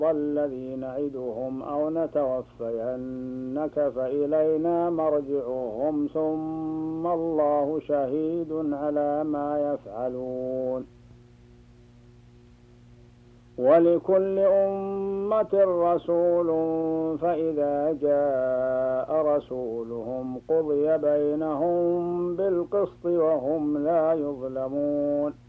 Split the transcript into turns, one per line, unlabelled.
الذي نعدهم أو نتوفينك فإلينا مرجعهم ثم الله شهيد على ما يفعلون. ولكل أمة رسول فإذا جاء رسولهم قضي بينهم بالقسط وهم لا يظلمون.